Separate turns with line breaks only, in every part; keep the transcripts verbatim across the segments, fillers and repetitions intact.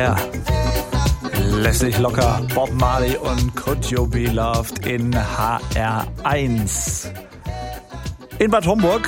Yeah. Lässig locker, Bob Marley und Could You Be Loved in H R eins. In Bad Homburg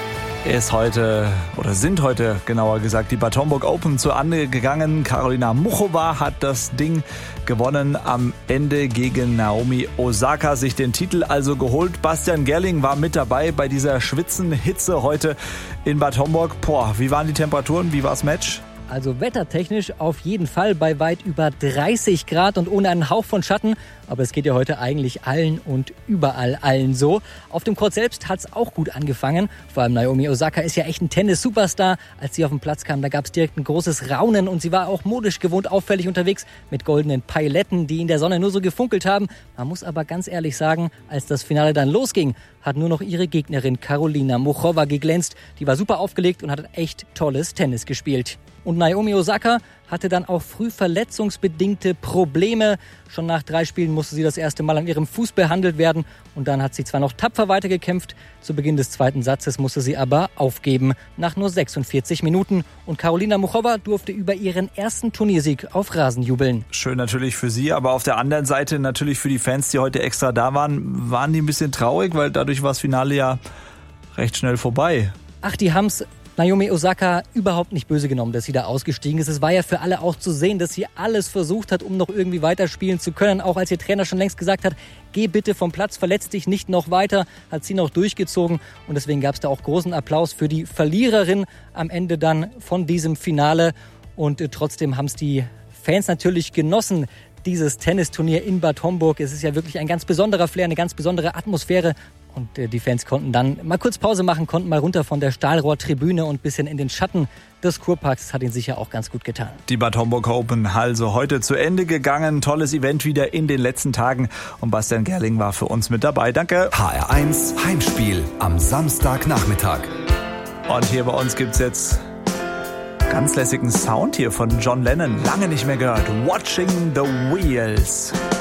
ist heute, oder sind heute genauer gesagt, die Bad Homburg Open zu Ende gegangen. Karolina Muchova hat das Ding gewonnen, am Ende gegen Naomi Osaka sich den Titel also geholt. Bastian Gerling war mit dabei bei dieser Schwitzenhitze heute in Bad Homburg. Boah, wie waren die Temperaturen, wie war das Match?
Also wettertechnisch auf jeden Fall bei weit über dreißig Grad und ohne einen Hauch von Schatten. Aber es geht ja heute eigentlich allen und überall allen so. Auf dem Court selbst hat es auch gut angefangen. Vor allem Naomi Osaka ist ja echt ein Tennis-Superstar. Als sie auf den Platz kam, da gab es direkt ein großes Raunen. Und sie war auch modisch gewohnt auffällig unterwegs mit goldenen Pailetten, die in der Sonne nur so gefunkelt haben. Man muss aber ganz ehrlich sagen, als das Finale dann losging, hat nur noch ihre Gegnerin Karolina Muchova geglänzt. Die war super aufgelegt und hat echt tolles Tennis gespielt. Und Naomi Osaka hatte dann auch früh verletzungsbedingte Probleme. Schon nach drei Spielen musste sie das erste Mal an ihrem Fuß behandelt werden. Und dann hat sie zwar noch tapfer weitergekämpft, zu Beginn des zweiten Satzes musste sie aber aufgeben, nach nur sechsundvierzig Minuten. Und Karolina Muchova durfte über ihren ersten Turniersieg auf Rasen jubeln.
Schön natürlich für sie, aber auf der anderen Seite natürlich für die Fans, die heute extra da waren, waren die ein bisschen traurig, weil dadurch war das Finale ja recht schnell vorbei.
Ach, die haben's Naomi Osaka überhaupt nicht böse genommen, dass sie da ausgestiegen ist. Es war ja für alle auch zu sehen, dass sie alles versucht hat, um noch irgendwie weiterspielen zu können. Auch als ihr Trainer schon längst gesagt hat, geh bitte vom Platz, verletz dich nicht noch weiter, hat sie noch durchgezogen. Und deswegen gab es da auch großen Applaus für die Verliererin am Ende dann von diesem Finale. Und äh, trotzdem haben es die Fans natürlich genossen, dieses Tennisturnier in Bad Homburg. Es ist ja wirklich ein ganz besonderer Flair, eine ganz besondere Atmosphäre. Und äh, die Fans konnten dann mal kurz Pause machen, konnten mal runter von der Stahlrohrtribüne und ein bisschen in den Schatten des Kurparks. Das hat ihnen sicher auch ganz gut getan.
Die Bad Homburg Open also heute zu Ende gegangen. Tolles Event wieder in den letzten Tagen. Und Bastian Gerling war für uns mit dabei. Danke.
H R eins Heimspiel am Samstagnachmittag.
Und hier bei uns gibt's jetzt ganz lässigen Sound hier von John Lennon. Lange nicht mehr gehört. Watching the Wheels.